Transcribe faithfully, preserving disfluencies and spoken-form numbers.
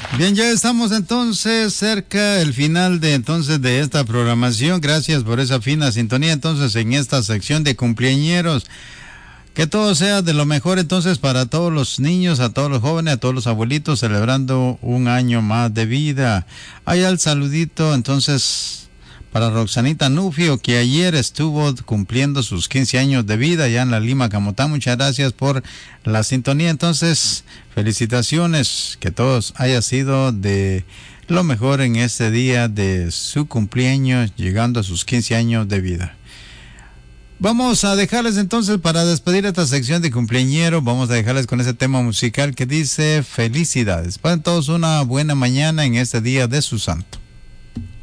Bien, ya estamos entonces cerca del final de entonces de esta programación. Gracias por esa fina sintonía. Entonces, en esta sección de cumpleañeros, que todo sea de lo mejor entonces para todos los niños, a todos los jóvenes, a todos los abuelitos, celebrando un año más de vida. Hay el saludito entonces para Roxanita Nufio, que ayer estuvo cumpliendo sus quince años de vida allá en la Lima, Camotán. Muchas gracias por la sintonía. Entonces, felicitaciones, que todos haya sido de lo mejor en este día de su cumpleaños, llegando a sus quince años de vida. Vamos a dejarles entonces, para despedir esta sección de cumpleañero, vamos a dejarles con ese tema musical que dice felicidades. Pasen todos una buena mañana en este día de su santo.